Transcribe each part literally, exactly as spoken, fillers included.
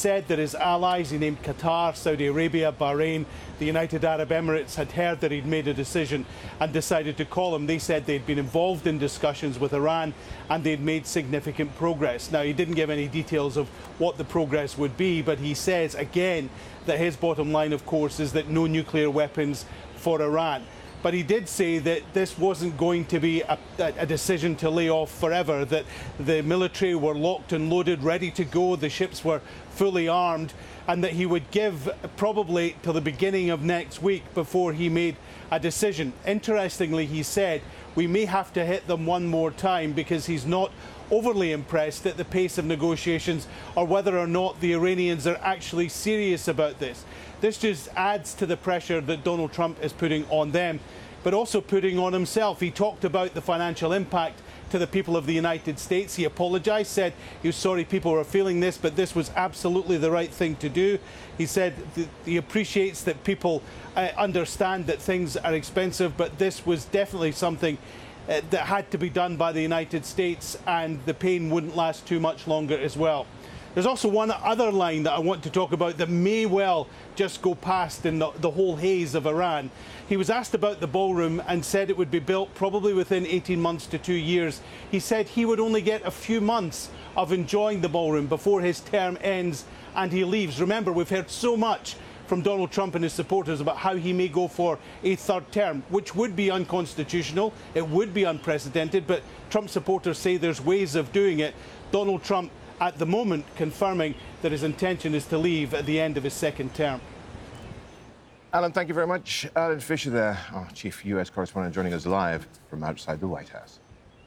said that his allies, he named Qatar, Saudi Arabia, Bahrain, the United Arab Emirates, had heard that he'd made a decision and decided to call him. They said they'd been involved in discussions with Iran and they'd made significant progress. Now, he didn't give any details of what the progress would be, but he says again that his bottom line, of course, is that no nuclear weapons for Iran. But he did say that this wasn't going to be a, a decision to lay off forever, that the military were locked and loaded, ready to go, the ships were fully armed, and that he would give probably till the beginning of next week before he made a decision. Interestingly, he said we may have to hit them one more time because he's not overly impressed at the pace of negotiations or whether or not the Iranians are actually serious about this. This just adds to the pressure that Donald Trump is putting on them, but also putting on himself. He talked about the financial impact to the people of the United States. He apologized, said he was sorry people were feeling this, but this was absolutely the right thing to do. He said that he appreciates that people uh, understand that things are expensive, but this was definitely something uh, that had to be done by the United States, and the pain wouldn't last too much longer as well. There's also one other line that I want to talk about that may well just go past in the, the whole haze of Iran. He was asked about the ballroom and said it would be built probably within eighteen months to two years. He said he would only get a few months of enjoying the ballroom before his term ends and he leaves. Remember, we've heard so much from Donald Trump and his supporters about how he may go for a third term, which would be unconstitutional. It would be unprecedented, but Trump supporters say there's ways of doing it. Donald Trump at the moment confirming that his intention is to leave at the end of his second term. Alan, thank you very much. Alan Fisher there, our chief U S correspondent, joining us live from outside the White House.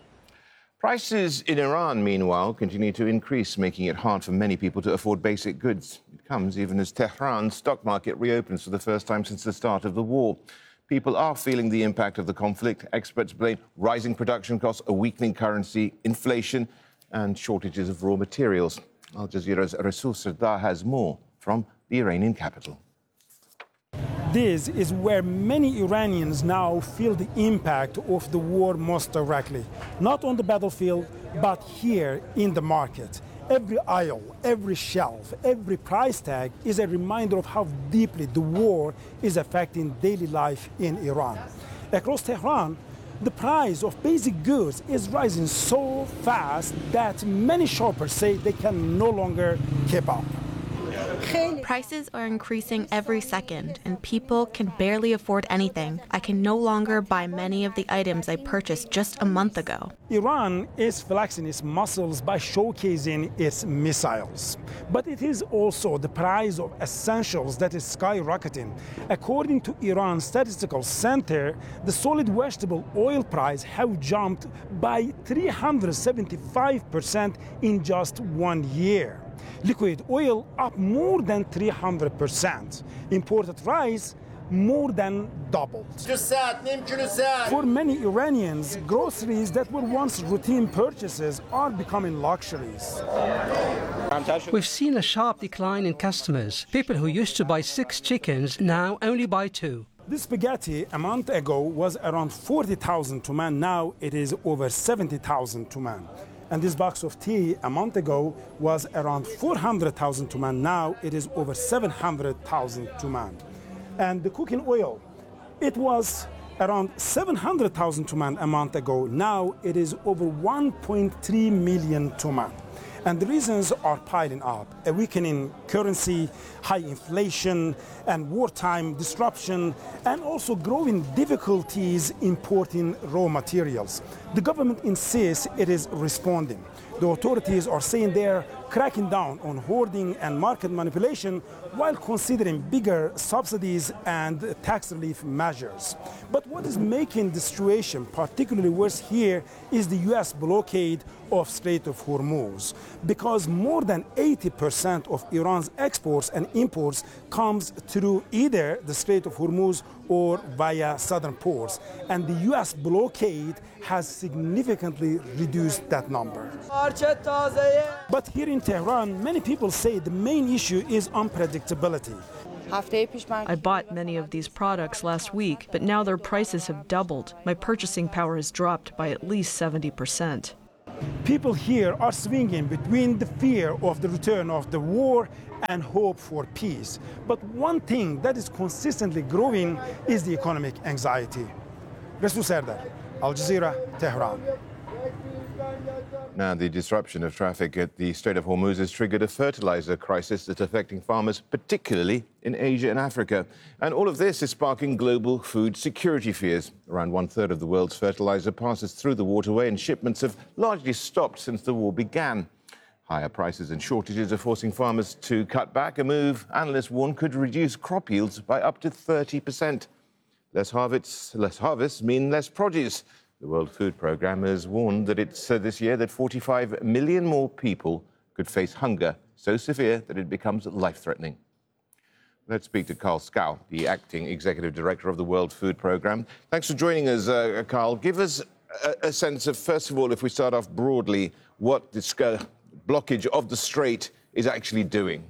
Prices in Iran, meanwhile, continue to increase, making it hard for many people to afford basic goods. It comes even as Tehran's stock market reopens for the first time since the start of the war. People are feeling the impact of the conflict. Experts blame rising production costs, a weakening currency, inflation, and shortages of raw materials. Al Jazeera's Rasul Sardar has more from the Iranian capital. This is where many Iranians now feel the impact of the war most directly. Not on the battlefield, but here in the market. Every aisle, every shelf, every price tag is a reminder of how deeply the war is affecting daily life in Iran. Across Tehran, the price of basic goods is rising so fast that many shoppers say they can no longer keep up. Prices are increasing every second, and people can barely afford anything. I can no longer buy many of the items I purchased just a month ago. Iran is flexing its muscles by showcasing its missiles. But it is also the price of essentials that is skyrocketing. According to Iran's Statistical Center, the solid vegetable oil price have jumped by three hundred seventy-five percent in just one year. Liquid oil up more than three hundred percent. Imported rice more than doubled. For many Iranians, groceries that were once routine purchases are becoming luxuries. We've seen a sharp decline in customers. People who used to buy six chickens now only buy two. This spaghetti a month ago was around forty thousand tuman. Now it is over seventy thousand tuman. And this box of tea a month ago was around four hundred thousand tuman. Now it is over seven hundred thousand tuman. And the cooking oil, it was around seven hundred thousand tuman a month ago. Now it is over one point three million tuman. And the reasons are piling up: a weakening currency, high inflation, and wartime disruption, and also growing difficulties importing raw materials. The government insists it is responding. The authorities are saying they're cracking down on hoarding and market manipulation while considering bigger subsidies and tax relief measures. But what is making the situation particularly worse here is the U S blockade of Strait of Hormuz, because more than eighty percent of Iran's exports and imports comes through either the Strait of Hormuz or via southern ports, and the U S blockade has significantly reduced that number. But here in Tehran, many people say the main issue is unpredictability. I bought many of these products last week, but now their prices have doubled. My purchasing power has dropped by at least seventy percent. People here are swinging between the fear of the return of the war and hope for peace. But one thing that is consistently growing is the economic anxiety. Resul Serdar, Al Jazeera, Tehran. Now, the disruption of traffic at the Strait of Hormuz has triggered a fertilizer crisis that's affecting farmers, particularly in Asia and Africa. And all of this is sparking global food security fears. Around one-third of the world's fertilizer passes through the waterway, and shipments have largely stopped since the war began. Higher prices and shortages are forcing farmers to cut back, a move analysts warn could reduce crop yields by up to thirty percent. Less harvests, less harvests mean less produce. The World Food Programme has warned that it's uh, this year that forty-five million more people could face hunger so severe that it becomes life-threatening. Let's speak to Carl Skau, the acting executive director of the World Food Programme. Thanks for joining us, uh, Carl. Give us a, a sense of, first of all, if we start off broadly, what this uh, blockage of the strait is actually doing.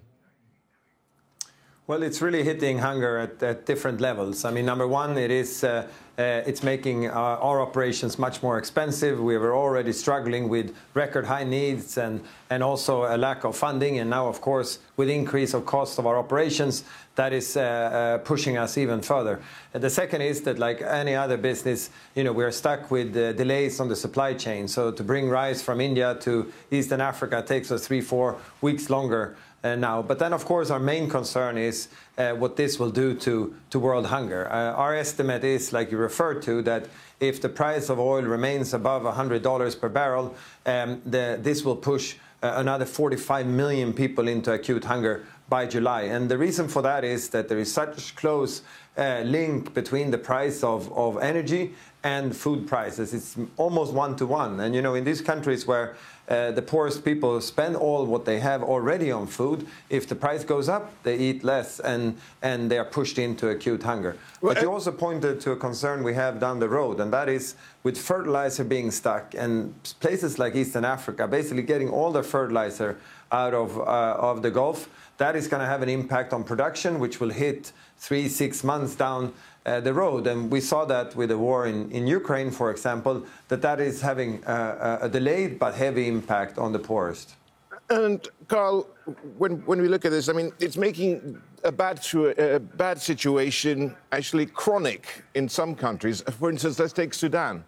Well, it's really hitting hunger at, at different levels. I mean, number one, it is uh, uh, it's making uh, our operations much more expensive. We were already struggling with record high needs and, and also a lack of funding. And now, of course, with increase of cost of our operations, that is uh, uh, pushing us even further. And the second is that, like any other business, you know, we're stuck with uh, delays on the supply chain. So to bring rice from India to Eastern Africa takes us three, four weeks longer. Uh, now. But then, of course, our main concern is uh, what this will do to, to world hunger. Uh, our estimate is, like you referred to, that if the price of oil remains above one hundred dollars per barrel, um, the, this will push uh, another forty-five million people into acute hunger by July. And the reason for that is that there is such close uh, link between the price of, of energy and food prices. It's almost one-to-one. And, you know, in these countries where Uh, the poorest people spend all what they have already on food, if the price goes up, they eat less and, and they are pushed into acute hunger. Well, but you also pointed to a concern we have down the road, and that is with fertilizer being stuck and places like Eastern Africa basically getting all their fertilizer out of, uh, of the Gulf. That is going to have an impact on production, which will hit three, six months down Uh, the road. And we saw that with the war in, in Ukraine, for example, that that is having uh, a delayed but heavy impact on the poorest. And, Carl, when, when we look at this, I mean, it's making a bad, a bad situation actually chronic in some countries. For instance, let's take Sudan.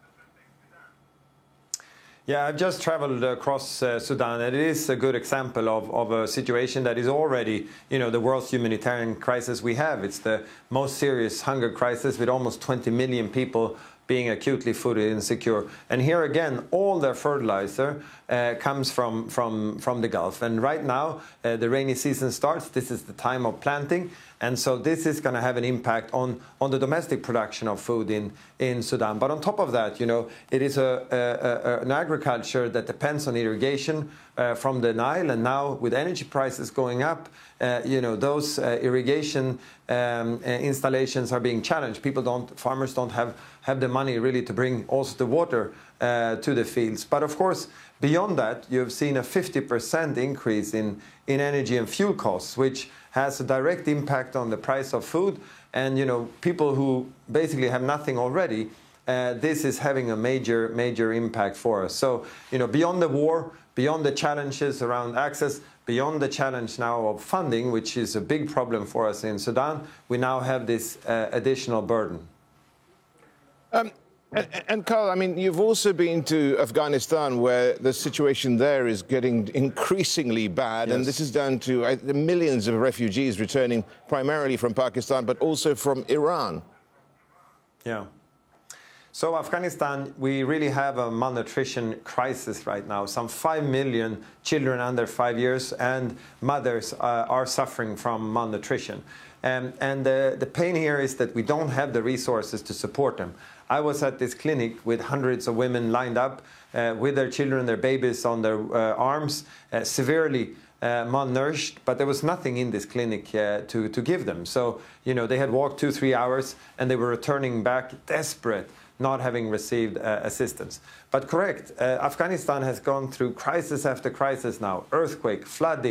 Yeah, I've just traveled across uh, Sudan, and it is a good example of, of a situation that is already, you know, the world's humanitarian crisis we have. It's the most serious hunger crisis with almost twenty million people being acutely food insecure. And here again, all their fertilizer uh, comes from, from, from the Gulf. And right now, uh, the rainy season starts. This is the time of planting. And so this is going to have an impact on, on the domestic production of food in, in Sudan. But on top of that, you know, it is a, a, a, an agriculture that depends on irrigation uh, from the Nile. And now with energy prices going up, uh, you know, those uh, irrigation um, uh, installations are being challenged. People don't, farmers don't have, have the money really to bring also the water uh, to the fields. But of course, beyond that, you've seen a fifty percent increase in, in energy and fuel costs, which has a direct impact on the price of food. And, you know, people who basically have nothing already, uh, this is having a major, major impact for us. So, you know, beyond the war, beyond the challenges around access, beyond the challenge now of funding, which is a big problem for us in Sudan, we now have this uh, additional burden. Um, And, and Carl, I mean, you've also been to Afghanistan, where the situation there is getting increasingly bad. Yes. And this is down to uh, the millions of refugees returning primarily from Pakistan, but also from Iran. Yeah. So Afghanistan, we really have a malnutrition crisis right now. Some five million children under five years and mothers uh, are suffering from malnutrition. Um, and the, the pain here is that we don't have the resources to support them. I was at this clinic with hundreds of women lined up uh, with their children, their babies on their uh, arms, uh, severely uh, malnourished, but there was nothing in this clinic uh, to, to give them. So, you know, they had walked two, three hours and they were returning back desperate, not having received uh, assistance. But correct, uh, Afghanistan has gone through crisis after crisis now, earthquake, flooding,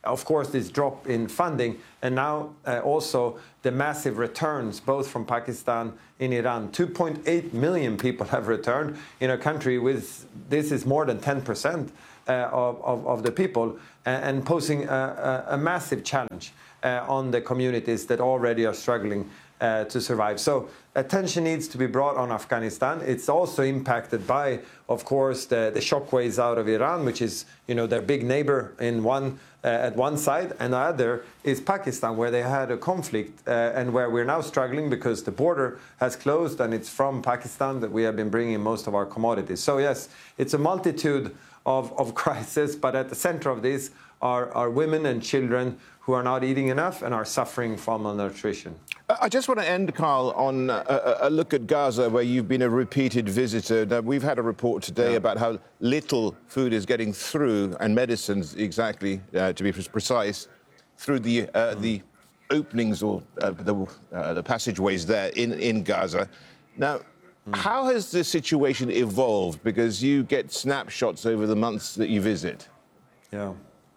Of course, this drop in funding, and now uh, also the massive returns, both from Pakistan and Iran. two point eight million people have returned in a country with, this is more than ten percent uh, of, of, of the people, and, and posing a, a, a massive challenge uh, on the communities that already are struggling Uh, to survive. So attention needs to be brought on Afghanistan. It's also impacted by, of course, the, the shockwaves out of Iran, which is, you know, their big neighbor in one uh, at one side, and the other is Pakistan, where they had a conflict uh, and where we're now struggling because the border has closed, and it's from Pakistan that we have been bringing most of our commodities. So yes, it's a multitude of, of crises, but at the center of this are, are women and children who are not eating enough and are suffering from malnutrition. I just want to end, Carl, on a, a look at Gaza, where you've been a repeated visitor. Now, we've had a report today yeah. about how little food is getting through, and medicines, exactly, uh, to be precise, through the uh, mm. the openings or uh, the, uh, the passageways there in, in Gaza. Now, mm. how has the situation evolved? Because you get snapshots over the months that you visit. Yeah.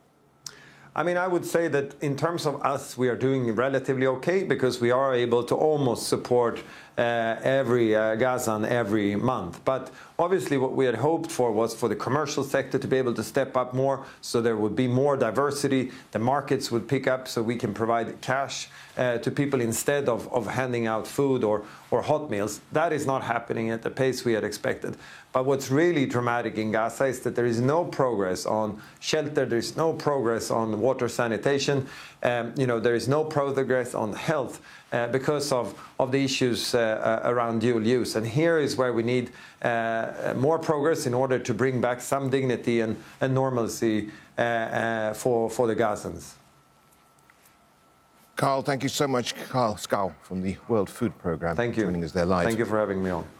I mean, I would say that in terms of us, we are doing relatively okay because we are able to almost support uh, every uh, Gazan every month. But obviously what we had hoped for was for the commercial sector to be able to step up more, so there would be more diversity, the markets would pick up so we can provide cash uh, to people instead of, of handing out food or, or hot meals. That is not happening at the pace we had expected. But what's really dramatic in Gaza is that there is no progress on shelter, there is no progress on water sanitation, um, you know, there is no progress on health uh, because of, of the issues uh, uh, around dual use. And here is where we need uh, more progress in order to bring back some dignity and, and normalcy uh, uh, for, for the Gazans. Carl, thank you so much. Carl Scow from the World Food Programme. Thank you. Joining us there live. Thank you for having me on.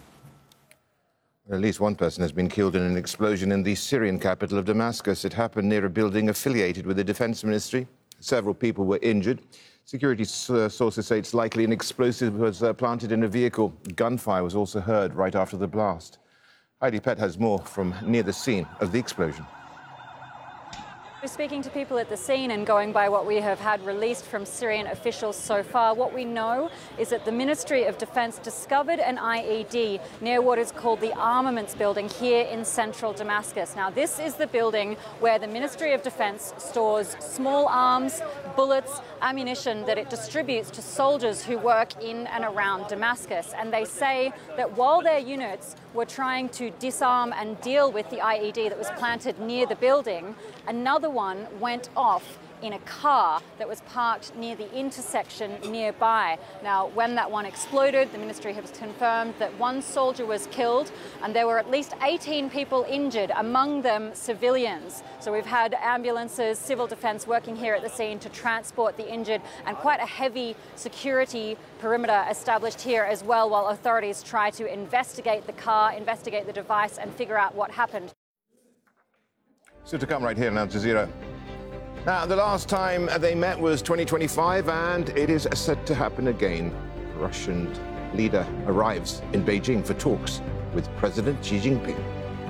At least one person has been killed in an explosion in the Syrian capital of Damascus. It happened near a building affiliated with the Defense Ministry. Several people were injured. Security sources say it's likely an explosive was uh, planted in a vehicle. Gunfire was also heard right after the blast. Heidi Pett has more from near the scene of the explosion. We're speaking to people at the scene and going by what we have had released from Syrian officials so far. What we know is that the Ministry of Defense discovered an I E D near what is called the Armaments Building here in central Damascus. Now, this is the building where the Ministry of Defense stores small arms, bullets, ammunition that it distributes to soldiers who work in and around Damascus. And they say that while their units were trying to disarm and deal with the I E D that was planted near the building, another one went off in a car that was parked near the intersection nearby. Now, when that one exploded, the ministry has confirmed that one soldier was killed and there were at least eighteen people injured, among them civilians. So we've had ambulances, civil defense working here at the scene to transport the injured, and quite a heavy security perimeter established here as well, while authorities try to investigate the car, investigate the device, and figure out what happened. So to come right here on Al Jazeera. Now, the last time they met was twenty twenty-five, and it is set to happen again. Russian leader arrives in Beijing for talks with President Xi Jinping.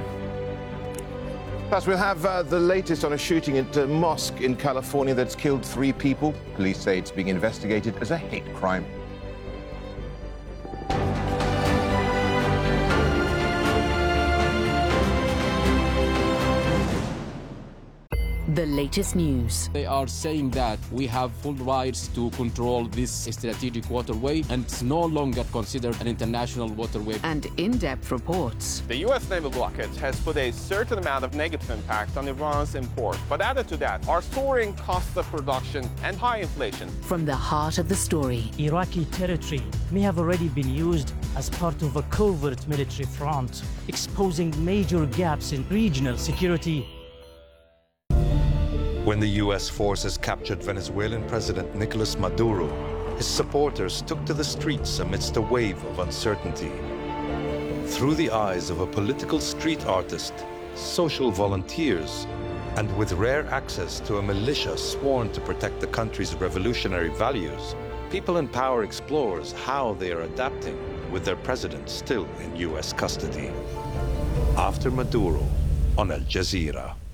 Plus, we'll have uh, the latest on a shooting at a mosque in California that's killed three people. Police say it's being investigated as a hate crime. The latest news. They are saying that we have full rights to control this strategic waterway, and it's no longer considered an international waterway. And in-depth reports. The U S naval blockade has put a certain amount of negative impact on Iran's import. But added to that are soaring costs of production and high inflation. From the heart of the story. Iraqi territory may have already been used as part of a covert military front, exposing major gaps in regional security. When the U S forces captured Venezuelan President Nicolas Maduro, his supporters took to the streets amidst a wave of uncertainty. Through the eyes of a political street artist, social volunteers, and with rare access to a militia sworn to protect the country's revolutionary values, People in Power explores how they are adapting with their president still in U S custody. After Maduro on Al Jazeera.